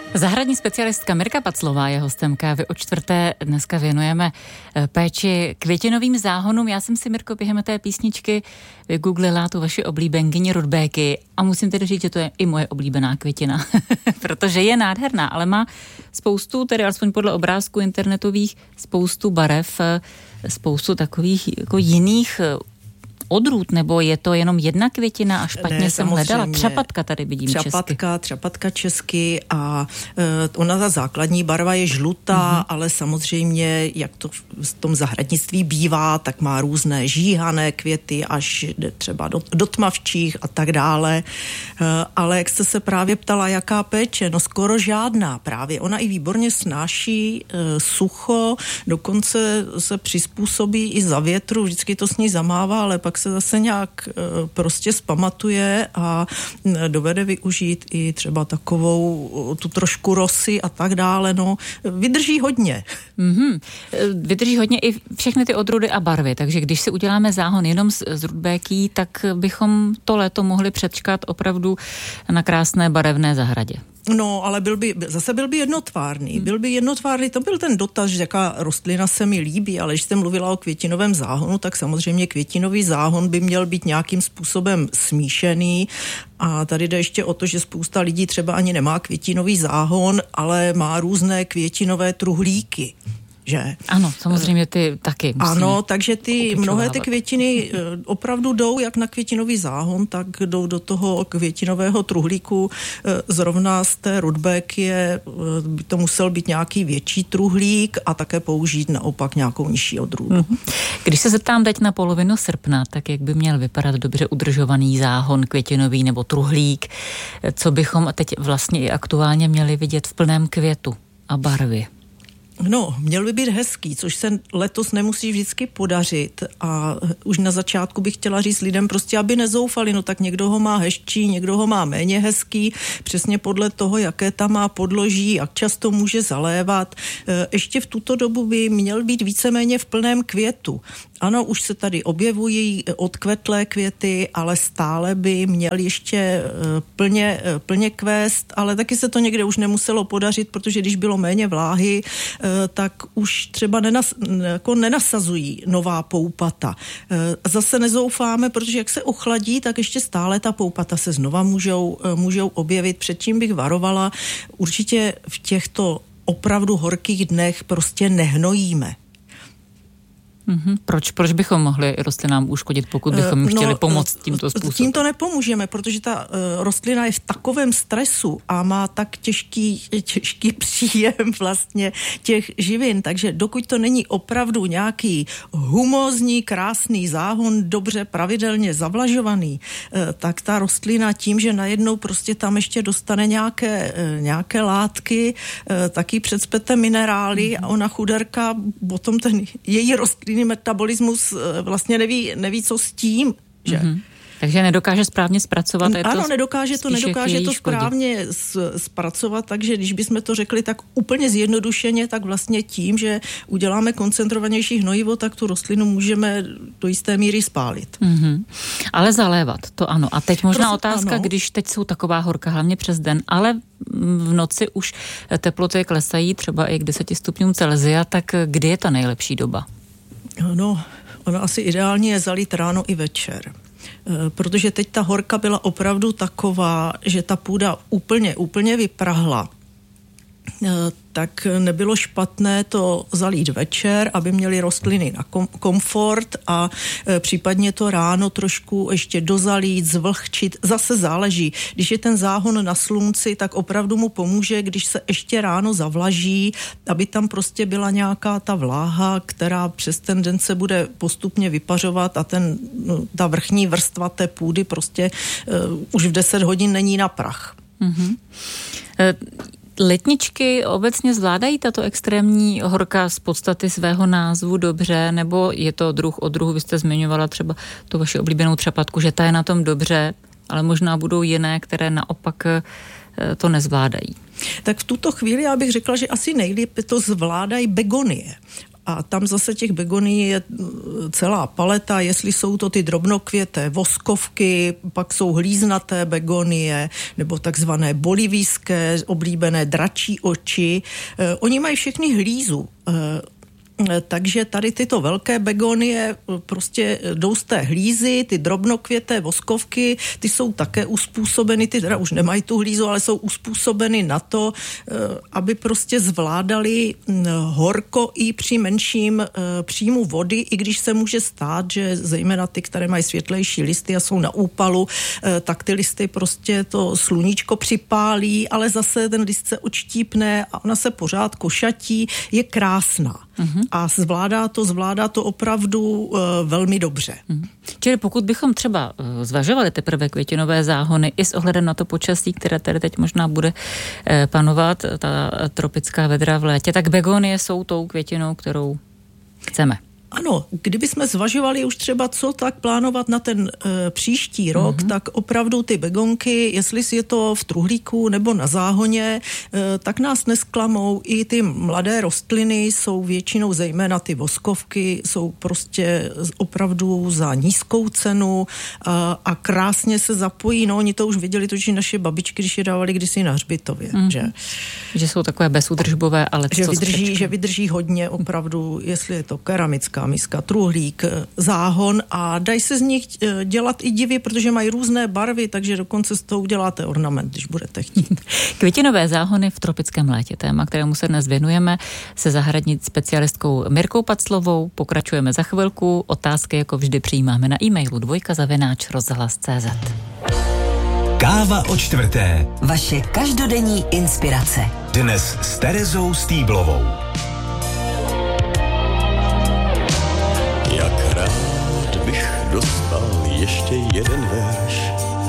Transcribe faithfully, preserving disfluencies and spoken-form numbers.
Zahradní specialistka Mirka Paclová je hostem Kávy o čtvrté. Dneska věnujeme péči květinovým záhonům. Já jsem si, Mirko, během té písničky vygooglila tu vaši oblíbenkyni rudbéky a musím tedy říct, že to je i moje oblíbená květina, protože je nádherná, ale má spoustu, tedy alespoň podle obrázků internetových, spoustu barev, spoustu takových jako jiných odrůd, nebo je to jenom jedna květina a špatně ne, jsem hledala? Třapatka tady vidím třapatka, česky. Třapatka česky a uh, ona ta základní barva je žlutá, uh-huh. ale samozřejmě, jak to v tom zahradnictví bývá, tak má různé žíhané květy, až třeba do, do tmavčích a tak dále. Uh, ale jak jste se právě ptala, jaká péče? No skoro žádná právě. Ona i výborně snáší uh, sucho, dokonce se přizpůsobí i za větru, vždycky to s ní zamává, ale pak se zase nějak prostě zpamatuje a dovede využít i třeba takovou tu trošku rosy a tak dále. No, vydrží hodně. Mm-hmm. Vydrží hodně i všechny ty odrůdy a barvy, takže když si uděláme záhon jenom z, z rudbékí, tak bychom to léto mohli přečkat opravdu na krásné barevné zahradě. No, ale byl by, zase byl by jednotvárný. Hmm. Byl by jednotvárný, to byl ten dotaz, že jaká rostlina se mi líbí, ale když jste mluvila o květinovém záhonu, tak samozřejmě květinový záhon by měl být nějakým způsobem smíšený. A tady jde ještě o to, že spousta lidí třeba ani nemá květinový záhon, ale má různé květinové truhlíky. Že? Ano, samozřejmě ty taky. Ano, takže ty mnohé ty květiny opravdu jdou jak na květinový záhon, tak jdou do toho květinového truhlíku. Zrovna z té rudbéky je, by to musel být nějaký větší truhlík a také použít naopak nějakou nižší odrůdu. Když se zeptám teď na polovinu srpna, tak jak by měl vypadat dobře udržovaný záhon květinový nebo truhlík, co bychom teď vlastně i aktuálně měli vidět v plném květu a barvě? No, měl by být hezký, což se letos nemusí vždycky podařit a už na začátku bych chtěla říct lidem prostě, aby nezoufali, no tak někdo ho má hezčí, někdo ho má méně hezký, přesně podle toho, jaké tam má podloží, jak často může zalévat. Ještě v tuto dobu by měl být víceméně v plném květu. Ano, už se tady objevují odkvetlé květy, ale stále by měl ještě plně, plně kvést, ale taky se to někde už nemuselo podařit, protože když bylo méně vláhy, tak už třeba nenas, jako nenasazují nová poupata. Zase nezoufáme, protože jak se ochladí, tak ještě stále ta poupata se znova můžou, můžou objevit. Předtím bych varovala, určitě v těchto opravdu horkých dnech prostě nehnojíme. Mm-hmm. Proč, proč bychom mohli rostlinám uškodit, pokud bychom uh, chtěli no, pomoct tímto způsobem? Tím to nepomůžeme, protože ta uh, rostlina je v takovém stresu a má tak těžký, těžký příjem vlastně těch živin, takže dokud to není opravdu nějaký humózní, krásný záhon, dobře pravidelně zavlažovaný, uh, tak ta rostlina tím, že najednou prostě tam ještě dostane nějaké, uh, nějaké látky, uh, taky předspete minerály mm-hmm. a ona chuderka, potom ten její rostliny metabolismus vlastně neví, neví co s tím, že? Mm-hmm. Takže nedokáže správně zpracovat. Je ano, to nedokáže to, nedokáže to správně zpracovat, takže když bychom to řekli tak úplně zjednodušeně, tak vlastně tím, že uděláme koncentrovanější hnojivo, tak tu rostlinu můžeme do jisté míry spálit. Mm-hmm. Ale zalévat, to ano. A teď možná Prosím, otázka, ano. Když teď jsou taková horka, hlavně přes den, ale v noci už teploty klesají třeba i k deseti stupňům Celsia, tak kdy je ta nejlepší doba? No, ono asi ideálně je zalít ráno i večer. Protože teď ta horka byla opravdu taková, že ta půda úplně, úplně vyprahla. Tak nebylo špatné to zalít večer, aby měly rostliny na kom- komfort a e, případně to ráno trošku ještě dozalít, zvlhčit. Zase záleží. Když je ten záhon na slunci, tak opravdu mu pomůže, když se ještě ráno zavlaží, aby tam prostě byla nějaká ta vláha, která přes ten den se bude postupně vypařovat a ten, no, ta vrchní vrstva té půdy prostě e, už v deset hodin není na prach. Mm-hmm. E- Letničky obecně zvládají tato extrémní horka z podstaty svého názvu dobře, nebo je to druh od druhu? Vy jste zmiňovala třeba tu vaši oblíbenou třapatku, že ta je na tom dobře, ale možná budou jiné, které naopak to nezvládají. Tak v tuto chvíli já bych řekla, že asi nejlépe to zvládají begonie. A tam zase těch begonií je celá paleta, jestli jsou to ty drobnokvěté voskovky, pak jsou hlíznaté begonie, nebo takzvané bolivijské, oblíbené dračí oči. Oni mají všechny hlízu. Takže tady tyto velké begonie prostě jdou z té hlízy, ty drobnokvěté voskovky, ty jsou také uspůsobeny, ty teda už nemají tu hlízu, ale jsou uspůsobeny na to, aby prostě zvládali horko i při menším příjmu vody, i když se může stát, že zejména ty, které mají světlejší listy a jsou na úpalu, tak ty listy prostě to sluníčko připálí, ale zase ten list se odštípne a ona se pořád košatí, je krásná. Mm-hmm. A zvládá to, zvládá to opravdu uh, velmi dobře. Mm-hmm. Čili pokud bychom třeba uh, zvažovali teprve květinové záhony i s ohledem na to počasí, které tady teď možná bude uh, panovat, ta tropická vedra v létě, tak begonie jsou tou květinou, kterou chceme. Ano, kdyby jsme zvažovali už třeba co tak plánovat na ten e, příští rok, mm-hmm. tak opravdu ty begonky, jestli je to v truhlíku nebo na záhoně, e, tak nás nesklamou. I ty mladé rostliny jsou většinou, zejména ty voskovky, jsou prostě opravdu za nízkou cenu a, a krásně se zapojí. No, oni to už viděli, to, že naše babičky, když je dávali kdysi na hřbitově. Mm-hmm. Že? že jsou takové bezúdržbové, ale že vydrží, že vydrží hodně opravdu, jestli je to keramická miska, truhlík, záhon a dají se z nich dělat i divy, protože mají různé barvy, takže dokonce z toho uděláte ornament, když budete chtít. Květinové záhony v tropickém létě, téma, kterému se dnes věnujeme, se zahradní specialistkou Mirkou Paclovou. Pokračujeme za chvilku. Otázky jako vždy přijímáme na e-mailu dvojka zavináč rozhlas tečka cé zet. Káva o čtvrté. Vaše každodenní inspirace. Dnes s Terezou Stýblovou. Jak rád bych dostal ještě jeden verš